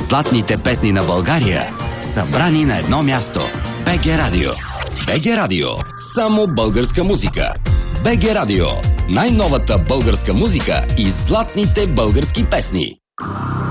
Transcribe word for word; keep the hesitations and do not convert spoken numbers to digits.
Златните песни на България, събрани на едно място. БГ Радио. БГ Радио. Само българска музика. БГ Радио. Най-новата българска музика и златните български песни.